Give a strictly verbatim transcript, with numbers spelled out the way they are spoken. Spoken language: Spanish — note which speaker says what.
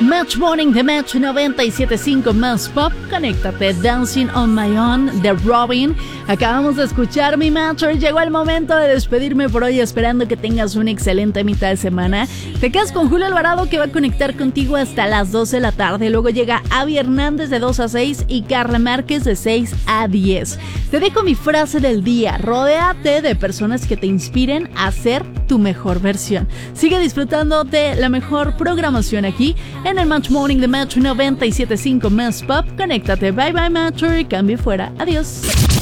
Speaker 1: Match Morning de Match noventa y siete punto cinco más pop. Conéctate, Dancing on My Own de Robin. Acabamos de escuchar mi Matcher. Llegó el momento de despedirme por hoy, esperando que tengas una excelente mitad de semana. Te quedas con Julio Alvarado, que va a conectar contigo hasta las doce de la tarde. Luego llega Avi Hernández de dos a seis y Carla Márquez de seis a diez. Te dejo mi frase del día: rodéate de personas que te inspiren a ser tu mejor versión. Sigue disfrutando de la mejor programación aquí en el Match Morning de Match noventa y siete punto cinco más pop. Conéctate. Bye bye, Matcher. Cambio fuera. Adiós.